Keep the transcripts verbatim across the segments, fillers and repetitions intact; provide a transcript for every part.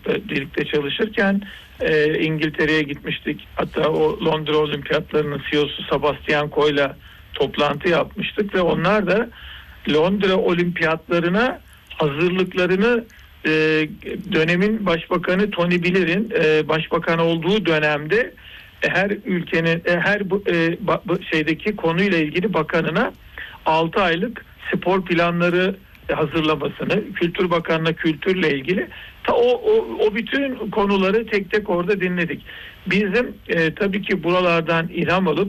Bakanlık'ta birlikte çalışırken e, İngiltere'ye gitmiştik. Hatta o Londra Olimpiyatlarının C E O'su Sebastian Coe'yla toplantı yapmıştık ve onlar da Londra Olimpiyatlarına hazırlıklarını e, dönemin Başbakanı Tony Blair'in e, başbakan olduğu dönemde her ülkenin e, her bu, e, bu şeydeki konuyla ilgili bakanına altı aylık spor planları hazırlamasını, Kültür Bakanı'na kültürle ilgili ta o, o, o bütün konuları tek tek orada dinledik. Bizim e, tabii ki buralardan ilham alıp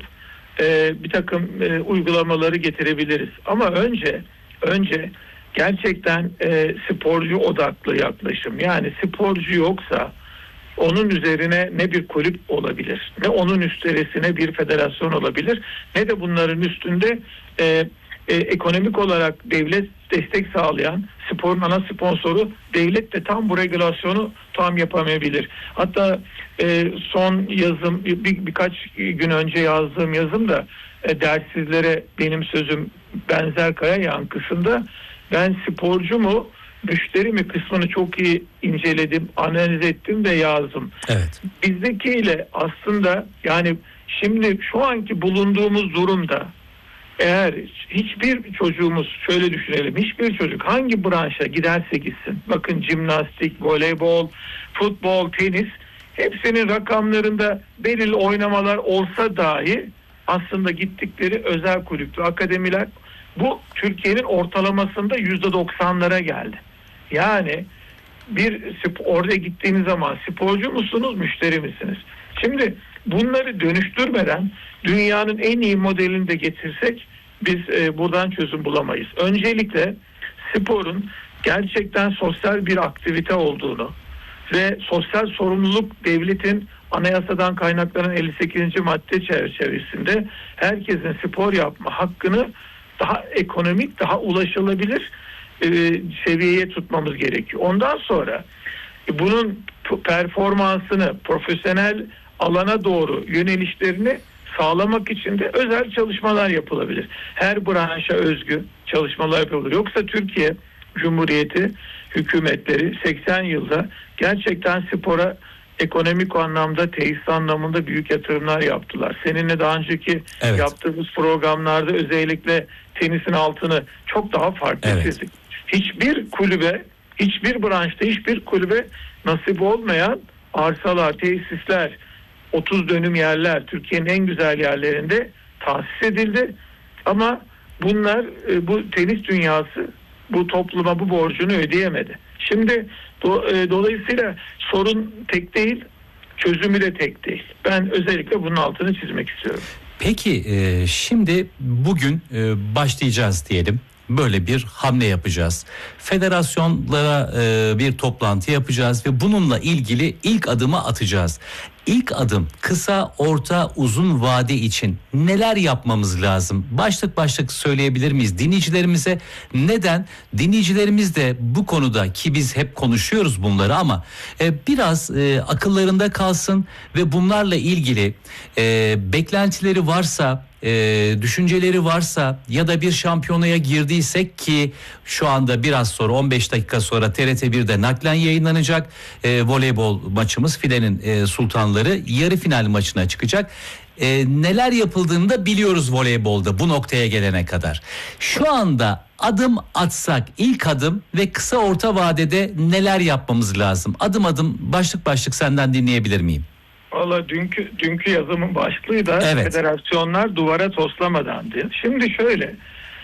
e, bir takım e, uygulamaları getirebiliriz. Ama önce önce gerçekten e, sporcu odaklı yaklaşım. Yani sporcu yoksa onun üzerine ne bir kulüp olabilir, ne onun üstüne bir federasyon olabilir, ne de bunların üstünde e, e, ekonomik olarak devlet destek sağlayan sporun ana sponsoru devlet de tam bu regülasyonu tam yapamayabilir. Hatta e, son yazım bir, birkaç gün önce yazdığım yazımda e, dersizlere benim sözüm benzer kaya yankısında ben sporcu mu müşteri mi kısmını çok iyi inceledim, analiz ettim ve yazdım. Evet. Bizdekiyle aslında yani şimdi şu anki bulunduğumuz durumda eğer hiçbir çocuğumuz şöyle düşünelim, hiçbir çocuk hangi branşa giderse gitsin, bakın jimnastik, voleybol, futbol, tenis, hepsinin rakamlarında belirli oynamalar olsa dahi aslında gittikleri özel kulüp ve akademiler bu Türkiye'nin ortalamasında yüzde doksanlara geldi. Yani bir oraya gittiğiniz zaman sporcu musunuz, müşteri misiniz? Şimdi bunları dönüştürmeden dünyanın en iyi modelini de getirsek biz e, buradan çözüm bulamayız. Öncelikle sporun gerçekten sosyal bir aktivite olduğunu ve sosyal sorumluluk devletin anayasadan kaynaklanan elli sekizinci madde çerçevesinde herkesin spor yapma hakkını daha ekonomik, daha ulaşılabilir e, seviyeye tutmamız gerekiyor. Ondan sonra e, bunun performansını, profesyonel alana doğru yönelişlerini sağlamak için de özel çalışmalar yapılabilir. Her branşa özgü çalışmalar yapılır. Yoksa Türkiye Cumhuriyeti hükümetleri seksen yılda gerçekten spora ekonomik anlamda, tesis anlamında büyük yatırımlar yaptılar. Seninle daha önceki evet. yaptığımız programlarda özellikle tenisin altını çok daha farklı evet. çizdik. Hiçbir kulübe, hiçbir branşta, hiçbir kulübe nasip olmayan arsalar, tesisler, otuz dönüm yerler Türkiye'nin en güzel yerlerinde tahsis edildi. Ama bunlar, bu tenis dünyası bu topluma bu borcunu ödeyemedi. Şimdi do, e, dolayısıyla sorun tek değil, çözümü de tek değil. Ben özellikle bunun altını çizmek istiyorum. Peki e, şimdi bugün e, başlayacağız diyelim. Böyle bir hamle yapacağız. Federasyonlara e, bir toplantı yapacağız ve bununla ilgili ilk adımı atacağız. İlk adım kısa, orta, uzun vade için neler yapmamız lazım? Başlık başlık söyleyebilir miyiz dinleyicilerimize? Neden? Dinleyicilerimiz de bu konuda ki biz hep konuşuyoruz bunları ama e, biraz e, akıllarında kalsın ve bunlarla ilgili e, beklentileri varsa, e, düşünceleri varsa ya da bir şampiyonaya girdiysek ki şu anda biraz sonra on beş dakika sonra T R T bir'de naklen yayınlanacak e, voleybol maçımız Filenin e, Sultanları yarı final maçına çıkacak. E, neler yapıldığını da biliyoruz voleybolda bu noktaya gelene kadar. Şu anda adım atsak ilk adım ve kısa orta vadede neler yapmamız lazım? Adım adım başlık başlık senden dinleyebilir miyim? Valla dünkü dünkü yazımın başlığı da evet. Federasyonlar duvara toslamadan diye. Şimdi şöyle,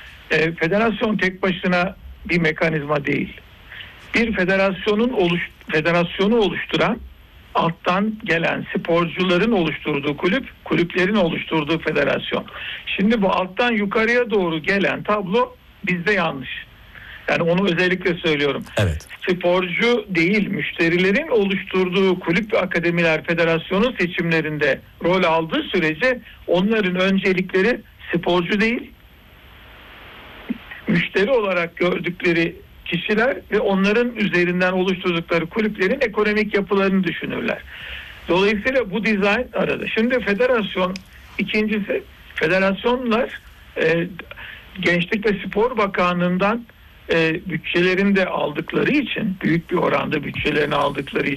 e, federasyon tek başına bir mekanizma değil. Bir federasyonun oluş, federasyonu oluşturan alttan gelen sporcuların oluşturduğu kulüp, kulüplerin oluşturduğu federasyon. Şimdi bu alttan yukarıya doğru gelen tablo bizde yanlış. Yani onu özellikle söylüyorum. Evet. Sporcu değil, müşterilerin oluşturduğu kulüp ve akademiler federasyonun seçimlerinde rol aldığı sürece onların öncelikleri sporcu değil, müşteri olarak gördükleri kişiler ve onların üzerinden oluşturdukları kulüplerin ekonomik yapılarını düşünürler. Dolayısıyla bu dizayn arada. Şimdi federasyon, ikincisi federasyonlar e, Gençlik ve Spor Bakanlığı'ndan e, bütçelerini de aldıkları için, büyük bir oranda bütçelerini aldıkları için